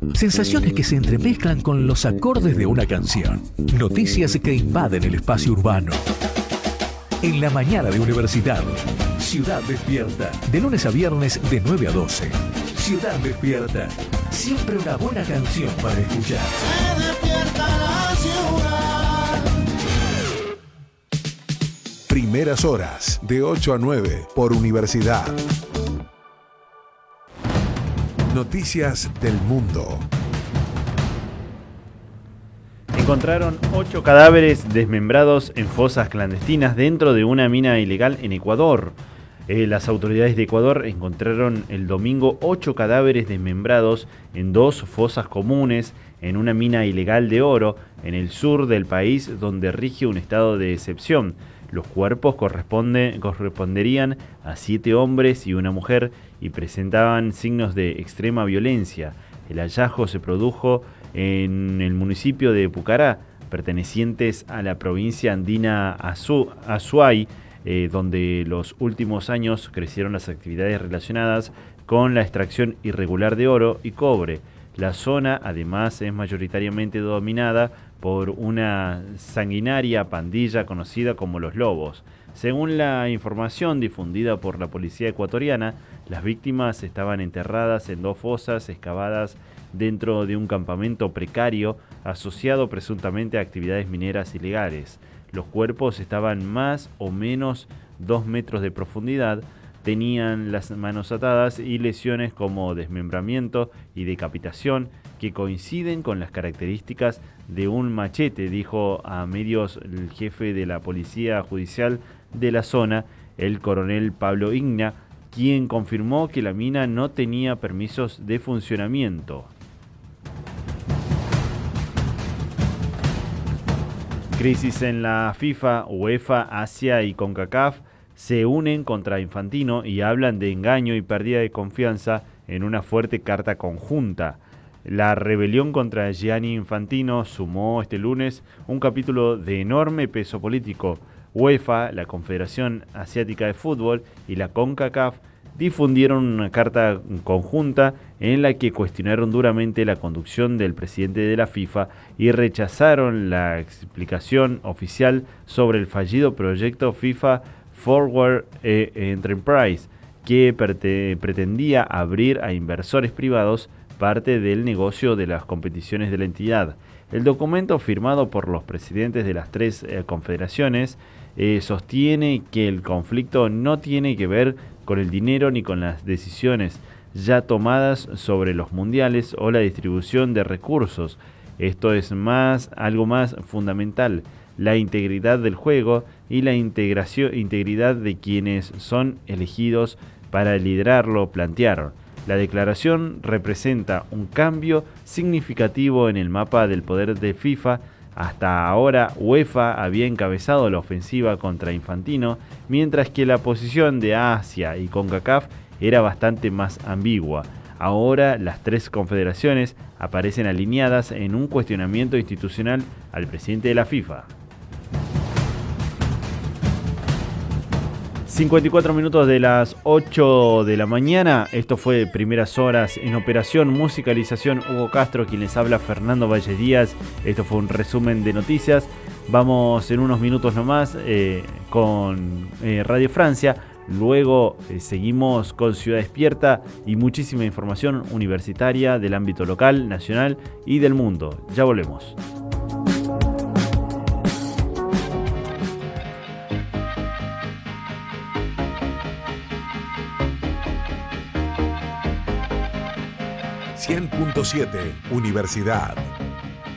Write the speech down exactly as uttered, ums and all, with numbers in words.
Sensaciones que se entremezclan con los acordes de una canción. Noticias que invaden el espacio urbano. En la mañana de Universidad. Ciudad Despierta. De lunes a viernes de nueve a doce. Ciudad Despierta. Siempre una buena canción para escuchar. Se despierta la ciudad. Primeras horas, de ocho a nueve, por Universidad. Noticias del mundo. Encontraron ocho cadáveres desmembrados en fosas clandestinas dentro de una mina ilegal en Ecuador. Eh, las autoridades de Ecuador encontraron el domingo ocho cadáveres desmembrados en dos fosas comunes en una mina ilegal de oro en el sur del país, donde rige un estado de excepción. Los cuerpos corresponde, corresponderían a siete hombres y una mujer y presentaban signos de extrema violencia. El hallazgo se produjo en el municipio de Pucará, pertenecientes a la provincia andina Azu, Azuay, eh, donde los últimos años crecieron las actividades relacionadas con la extracción irregular de oro y cobre. La zona, además, es mayoritariamente dominada por una sanguinaria pandilla conocida como los Lobos. Según la información difundida por la policía ecuatoriana, las víctimas estaban enterradas en dos fosas excavadas dentro de un campamento precario asociado presuntamente a actividades mineras ilegales. Los cuerpos estaban más o menos dos metros de profundidad, tenían las manos atadas y lesiones como desmembramiento y decapitación que coinciden con las características de un machete, dijo a medios el jefe de la policía judicial de la zona, el coronel Pablo Igna, quien confirmó que la mina no tenía permisos de funcionamiento. Crisis en la FIFA, UEFA, Asia y CONCACAF se unen contra Infantino y hablan de engaño y pérdida de confianza en una fuerte carta conjunta. La rebelión contra Gianni Infantino sumó este lunes un capítulo de enorme peso político. UEFA, la Confederación Asiática de Fútbol y la CONCACAF difundieron una carta conjunta en la que cuestionaron duramente la conducción del presidente de la FIFA y rechazaron la explicación oficial sobre el fallido proyecto FIFA Forward Enterprise, que pretendía abrir a inversores privados parte del negocio de las competiciones de la entidad. El documento, firmado por los presidentes de las tres eh, confederaciones, eh, sostiene que el conflicto no tiene que ver con el dinero ni con las decisiones ya tomadas sobre los mundiales o la distribución de recursos. Esto es más, algo más fundamental: la integridad del juego y la integración, integridad de quienes son elegidos para liderarlo, plantearon. La declaración representa un cambio significativo en el mapa del poder de FIFA. Hasta ahora, UEFA había encabezado la ofensiva contra Infantino, mientras que la posición de Asia y CONCACAF era bastante más ambigua. Ahora, las tres confederaciones aparecen alineadas en un cuestionamiento institucional al presidente de la FIFA. cincuenta y cuatro minutos de las ocho de la mañana. Esto fue Primeras Horas en Operación Musicalización. Hugo Castro, quien les habla, Fernando Valle Díaz. Esto fue un resumen de noticias. Vamos en unos minutos nomás eh, con eh, Radio Francia. Luego eh, seguimos con Ciudad Despierta y muchísima información universitaria del ámbito local, nacional y del mundo. Ya volvemos. cien punto siete Universidad.